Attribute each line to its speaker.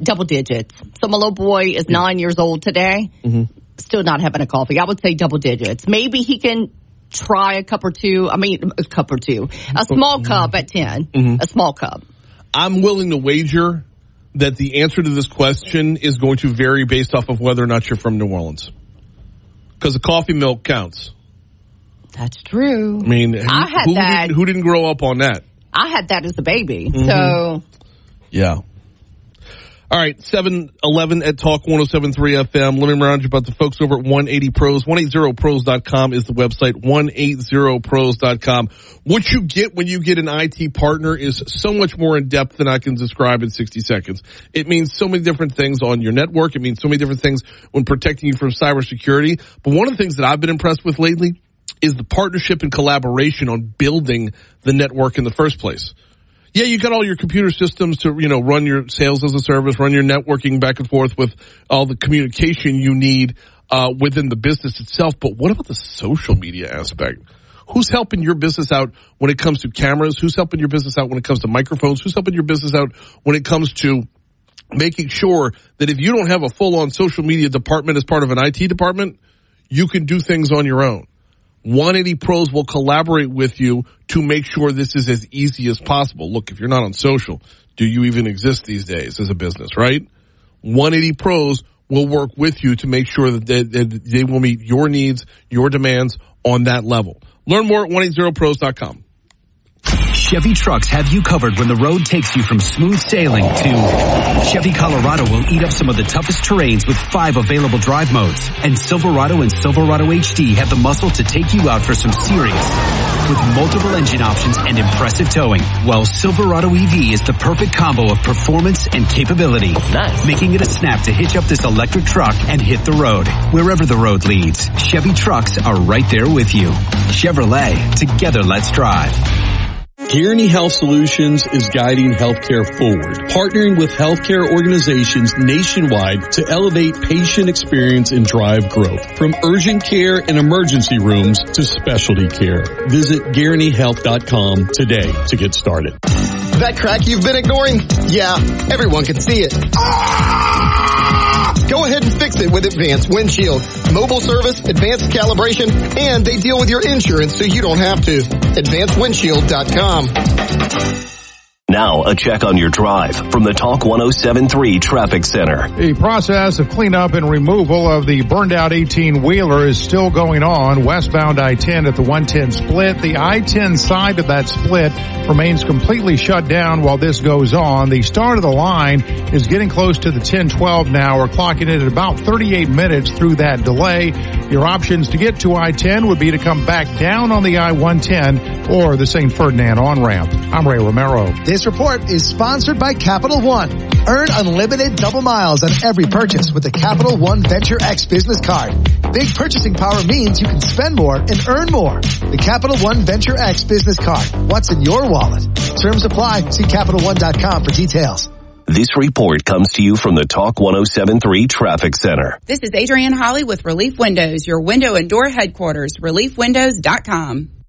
Speaker 1: double digits. So my little boy is 9 years old today. Mm-hmm. Still not having a coffee. I would say double digits. Maybe he can try a cup or two. A small cup at 10. Mm-hmm. A small cup.
Speaker 2: I'm willing to wager that the answer to this question is going to vary based off of whether or not you're from New Orleans. Because the coffee milk counts.
Speaker 1: That's true.
Speaker 2: I mean, who didn't grow up on that?
Speaker 1: I had that as a baby. Mm-hmm. So.
Speaker 2: Yeah. All right, 7-11 at Talk 107.3 FM. Let me remind you about the folks over at 180pros. 180pros.com is the website, 180pros.com. What you get when you get an IT partner is so much more in depth than I can describe in 60 seconds. It means so many different things on your network. It means so many different things when protecting you from cybersecurity. But one of the things that I've been impressed with lately is the partnership and collaboration on building the network in the first place. Yeah, you got all your computer systems to, run your sales as a service, run your networking back and forth with all the communication you need within the business itself. But what about the social media aspect? Who's helping your business out when it comes to cameras? Who's helping your business out when it comes to microphones? Who's helping your business out when it comes to making sure that if you don't have a full-on social media department as part of an IT department, you can do things on your own? 180 Pros will collaborate with you to make sure this is as easy as possible. Look, if you're not on social, do you even exist these days as a business, right? 180 Pros will work with you to make sure that they will meet your needs, your demands on that level. Learn more at 180pros.com.
Speaker 3: Chevy trucks have you covered when the road takes you from smooth sailing to Chevy Colorado will eat up some of the toughest terrains with 5 available drive modes. And Silverado and Silverado HD have the muscle to take you out for some serious with multiple engine options and impressive towing. Well, Silverado EV is the perfect combo of performance and capability. Nice. Making it a snap to hitch up this electric truck and hit the road. Wherever the road leads, Chevy trucks are right there with you. Chevrolet, together let's drive.
Speaker 4: Guaranty Health Solutions is guiding healthcare forward, partnering with healthcare organizations nationwide to elevate patient experience and drive growth. From urgent care and emergency rooms to specialty care. Visit GuarantyHealth.com today to get started.
Speaker 5: That crack you've been ignoring? Yeah, everyone can see it. Go ahead and fix it with Advanced Windshield. Mobile service, advanced calibration, and they deal with your insurance so you don't have to. AdvancedWindshield.com.
Speaker 6: Now, a check on your drive from the Talk 107.3 Traffic Center.
Speaker 7: The process of cleanup and removal of the burned-out 18-wheeler is still going on westbound I-10 at the 110 split. The I-10 side of that split remains completely shut down while this goes on. The start of the line is getting close to the 10-12 now. We're clocking it at about 38 minutes through that delay. Your options to get to I-10 would be to come back down on the I-110 or the St. Ferdinand on-ramp. I'm Ray Romero.
Speaker 8: This report is sponsored by Capital One. Earn unlimited double miles on every purchase with the Capital One Venture X business card. Big purchasing power means you can spend more and earn more. The Capital One Venture X business card. What's in your wallet? Terms apply. See CapitalOne.com for details.
Speaker 6: This report comes to you from the Talk 107.3 Traffic Center.
Speaker 9: This is Adrienne Holly with Relief Windows, your window and door headquarters, reliefwindows.com.